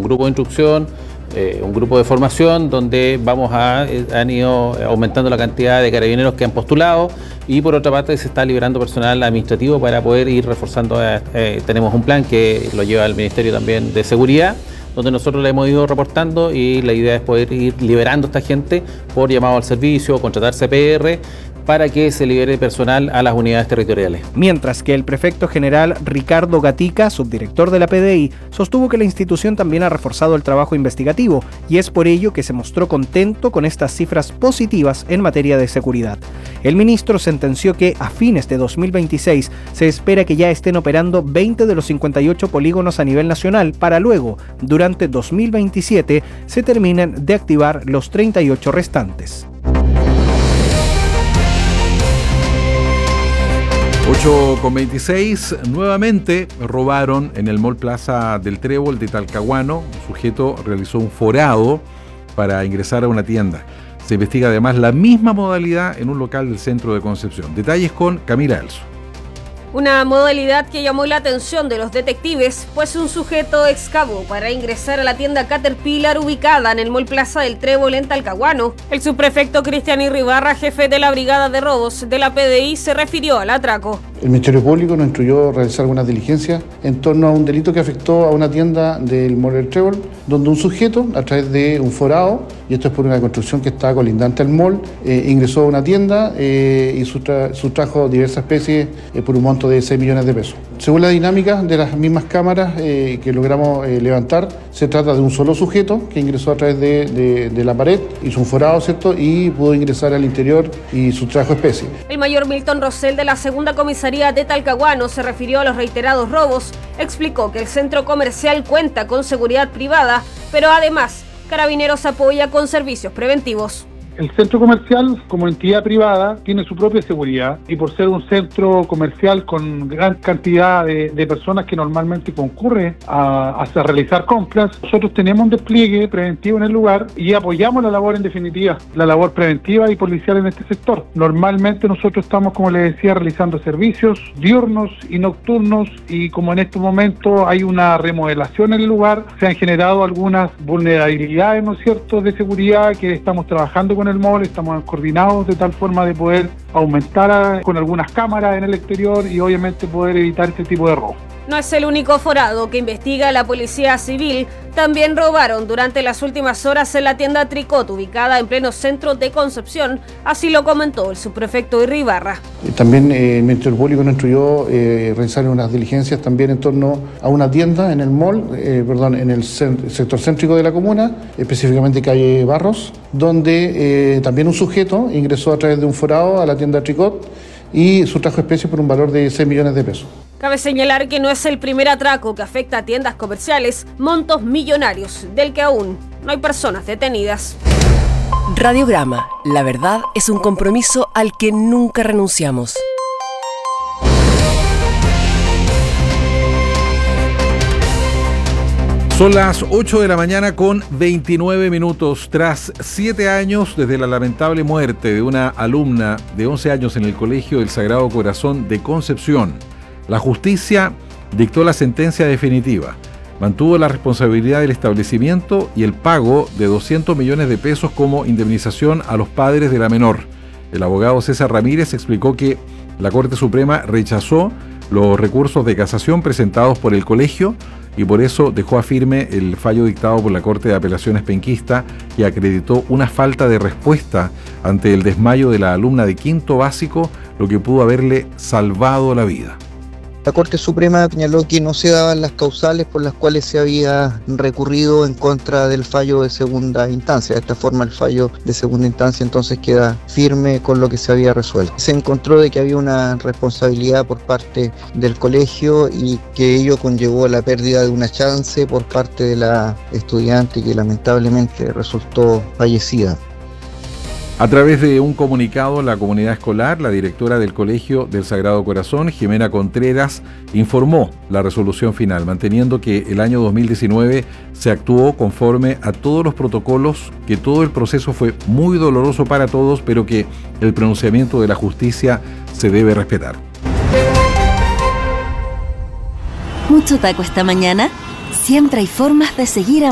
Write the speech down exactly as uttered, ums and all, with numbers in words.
grupo de instrucción, eh, un grupo de formación donde vamos a, eh, han ido aumentando la cantidad de carabineros que han postulado y por otra parte se está liberando personal administrativo para poder ir reforzando, eh, eh, tenemos un plan que lo lleva el Ministerio también de Seguridad, donde nosotros le hemos ido reportando y la idea es poder ir liberando a esta gente por llamado al servicio, contratar C P R, para que se libere personal a las unidades territoriales. Mientras que el prefecto general Ricardo Gatica, subdirector de la P D I, sostuvo que la institución también ha reforzado el trabajo investigativo y es por ello que se mostró contento con estas cifras positivas en materia de seguridad. El ministro sentenció que a fines de dos mil veintiséis se espera que ya estén operando veinte de los cincuenta y ocho polígonos a nivel nacional para luego, durante dos mil veintisiete, se terminen de activar los treinta y ocho restantes. ocho con veintiséis, nuevamente robaron en el Mall Plaza del Trébol de Talcahuano. Un sujeto realizó un forado para ingresar a una tienda. Se investiga además la misma modalidad en un local del centro de Concepción. Detalles con Camila Elso. Una modalidad que llamó la atención de los detectives, pues un sujeto excavó para ingresar a la tienda Caterpillar ubicada en el Mall Plaza del Trébol en Talcahuano. El subprefecto Cristian Irribarra, jefe de la Brigada de Robos de la P D I, se refirió al atraco. El Ministerio Público nos instruyó a realizar algunas diligencias en torno a un delito que afectó a una tienda del Mall del Trébol, donde un sujeto, a través de un forado, y esto es por una construcción que está colindante al mall, eh, ingresó a una tienda eh, y sustra- sustrajo diversas especies eh, por un monto de seis millones de pesos. Según la dinámica de las mismas cámaras eh, que logramos eh, levantar, se trata de un solo sujeto que ingresó a través de, de, de la pared, hizo un forado, ¿cierto?, y pudo ingresar al interior y sustrajo especies. El mayor Milton Rosell de la segunda comisaría de Talcahuano se refirió a los reiterados robos, explicó que el centro comercial cuenta con seguridad privada, pero además Carabineros apoya con servicios preventivos. El centro comercial, como entidad privada, tiene su propia seguridad y por ser un centro comercial con gran cantidad de, de personas que normalmente concurren a, a realizar compras, nosotros tenemos un despliegue preventivo en el lugar y apoyamos la labor en definitiva, la labor preventiva y policial en este sector. Normalmente nosotros estamos, como les decía, realizando servicios diurnos y nocturnos y como en este momento hay una remodelación en el lugar, se han generado algunas vulnerabilidades, ¿no es cierto?, de seguridad que estamos trabajando con el mall, estamos coordinados de tal forma de poder aumentar a, con algunas cámaras en el exterior y obviamente poder evitar este tipo de robo. No es el único forado que investiga la Policía Civil. También robaron durante las últimas horas en la tienda Tricot, ubicada en pleno centro de Concepción. Así lo comentó el subprefecto Irribarra. También eh, el Ministerio Público nos instruyó eh, realizar unas diligencias también en torno a una tienda en el mall, eh, perdón, en el cent- sector céntrico de la comuna, específicamente calle Barros, donde eh, también un sujeto ingresó a través de un forado a la tienda Tricot y sustrajo especies por un valor de seis millones de pesos. Cabe señalar que no es el primer atraco que afecta a tiendas comerciales, montos millonarios, del que aún no hay personas detenidas. Radiograma, la verdad es un compromiso al que nunca renunciamos. Son las ocho de la mañana con veintinueve minutos. Tras siete años desde la lamentable muerte de una alumna de once años en el Colegio del Sagrado Corazón de Concepción, la justicia dictó la sentencia definitiva. Mantuvo la responsabilidad del establecimiento y el pago de doscientos millones de pesos como indemnización a los padres de la menor. El abogado César Ramírez explicó que la Corte Suprema rechazó los recursos de casación presentados por el colegio y por eso dejó a firme el fallo dictado por la Corte de Apelaciones penquista y acreditó una falta de respuesta ante el desmayo de la alumna de quinto básico, lo que pudo haberle salvado la vida. La Corte Suprema señaló que no se daban las causales por las cuales se había recurrido en contra del fallo de segunda instancia. De esta forma el fallo de segunda instancia entonces queda firme con lo que se había resuelto. Se encontró de que había una responsabilidad por parte del colegio y que ello conllevó la pérdida de una chance por parte de la estudiante que lamentablemente resultó fallecida. A través de un comunicado, la comunidad escolar, la directora del Colegio del Sagrado Corazón, Jimena Contreras, informó la resolución final, manteniendo que el año dos mil diecinueve se actuó conforme a todos los protocolos, que todo el proceso fue muy doloroso para todos, pero que el pronunciamiento de la justicia se debe respetar. ¿Mucho taco esta mañana? Siempre hay formas de seguir